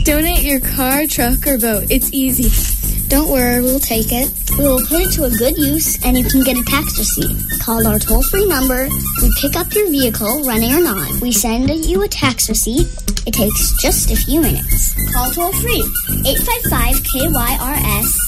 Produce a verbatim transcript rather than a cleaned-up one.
Donate your car, truck, or boat. It's easy. Don't worry, we'll take it. We will put it to a good use, and you can get a tax receipt. Call our toll-free number. We pick up your vehicle, running or not. We send you a tax receipt. It takes just a few minutes. Call toll-free, eight five five K Y R S,